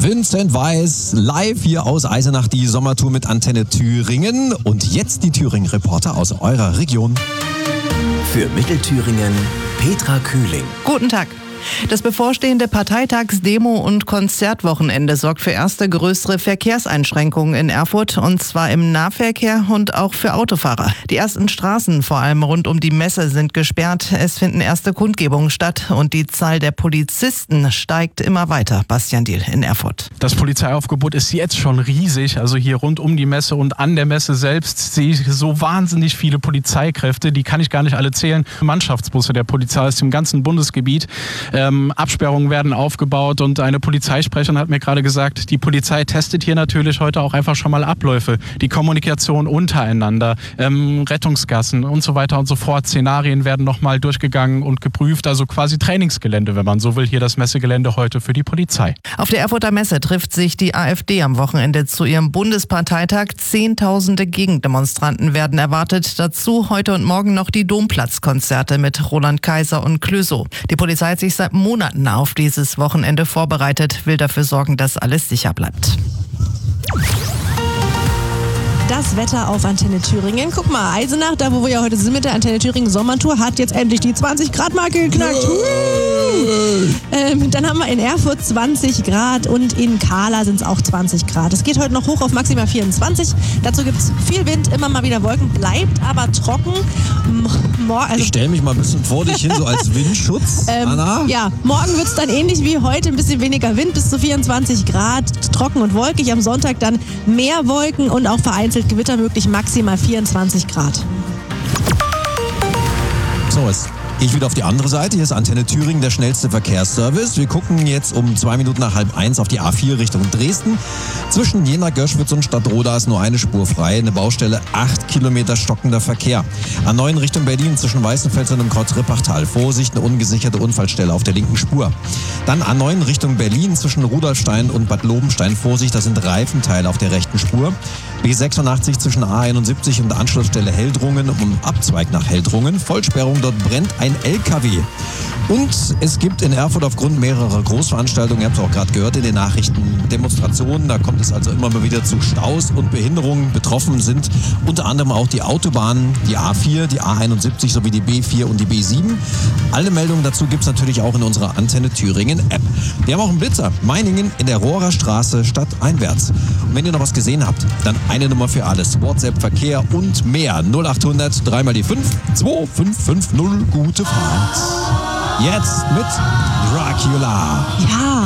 Vincent Weiss, live hier aus Eisenach, die Sommertour mit Antenne Thüringen. Und jetzt die Thüringen-Reporter aus eurer Region. Für Mittelthüringen, Petra Kühling. Guten Tag. Das bevorstehende Parteitagsdemo- und Konzertwochenende sorgt für erste größere Verkehrseinschränkungen in Erfurt, und zwar im Nahverkehr und auch für Autofahrer. Die ersten Straßen, vor allem rund um die Messe, sind gesperrt. Es finden erste Kundgebungen statt und die Zahl der Polizisten steigt immer weiter. Bastian Diehl in Erfurt. Das Polizeiaufgebot ist jetzt schon riesig. Also hier rund um die Messe und an der Messe selbst sehe ich so wahnsinnig viele Polizeikräfte. Die kann ich gar nicht alle zählen. Mannschaftsbusse der Polizei aus dem ganzen Bundesgebiet. Absperrungen werden aufgebaut und eine Polizeisprecherin hat mir gerade gesagt, die Polizei testet hier natürlich heute auch einfach schon mal Abläufe, die Kommunikation untereinander, Rettungsgassen und so weiter und so fort. Szenarien werden nochmal durchgegangen und geprüft, also quasi Trainingsgelände, wenn man so will, hier das Messegelände heute für die Polizei. Auf der Erfurter Messe trifft sich die AfD am Wochenende zu ihrem Bundesparteitag. Zehntausende Gegendemonstranten werden erwartet. Dazu heute und morgen noch die Domplatzkonzerte mit Roland Kaiser und Clouseau. Die Polizei hat sich seit Monaten auf dieses Wochenende vorbereitet, will dafür sorgen, dass alles sicher bleibt. Das Wetter auf Antenne Thüringen. Guck mal, Eisenach, da wo wir ja heute sind mit der Antenne Thüringen Sommertour, hat jetzt endlich die 20-Grad-Marke geknackt. Dann haben wir in Erfurt 20 Grad und in Kahla sind es auch 20 Grad. Es geht heute noch hoch auf maximal 24. Dazu gibt es viel Wind, immer mal wieder Wolken, bleibt aber trocken. Ich stelle mich mal ein bisschen vor dich hin, so als Windschutz, Anna. Ja, morgen wird es dann ähnlich wie heute, ein bisschen weniger Wind, bis zu 24 Grad, trocken und wolkig. Am Sonntag dann mehr Wolken und auch vereinzelt Gewitter möglich, maximal 24 Grad. So, jetzt gehe ich wieder auf die andere Seite. Hier ist Antenne Thüringen, der schnellste Verkehrsservice. Wir gucken jetzt um 2 Minuten nach 12:30 auf die A4 Richtung Dresden. Zwischen Jena, Göschwitz und Stadtroda ist nur eine Spur frei. Eine Baustelle, 8 Kilometer stockender Verkehr. A9 Richtung Berlin zwischen Weißenfels und dem Kreuz Rippachtal. Vorsicht, eine ungesicherte Unfallstelle auf der linken Spur. Dann A9 Richtung Berlin zwischen Rudolfstein und Bad Lobenstein. Vorsicht, das sind Reifenteile auf der rechten Spur. B86 zwischen A71 und der Anschlussstelle Heldrungen um Abzweig nach Heldrungen. Vollsperrung, dort brennt ein LKW. Und es gibt in Erfurt aufgrund mehrerer Großveranstaltungen, ihr habt es auch gerade gehört in den Nachrichten, Demonstrationen. Da kommt es also immer mal wieder zu Staus und Behinderungen. Betroffen sind unter anderem auch die Autobahnen, die A4, die A71 sowie die B4 und die B7. Alle Meldungen dazu gibt es natürlich auch in unserer Antenne Thüringen App. Wir haben auch einen Blitzer. Meiningen in der Rohrer Straße stadteinwärts. Und wenn ihr noch was gesehen habt, dann eine Nummer für alles. WhatsApp, Verkehr und mehr. 0800 3 mal die 5 2550. Gute Fahrt. Jetzt mit Dracula. Ja.